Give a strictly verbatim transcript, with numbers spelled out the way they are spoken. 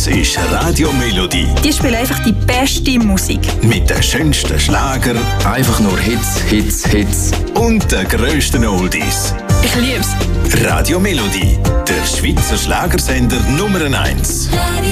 Das ist Radio Melodie. Die spielen einfach die beste Musik. Mit den schönsten Schlager. Einfach nur Hits, Hits, Hits. Und den grössten Oldies. Ich lieb's. Radio Melodie, der Schweizer Schlagersender Nummer eins.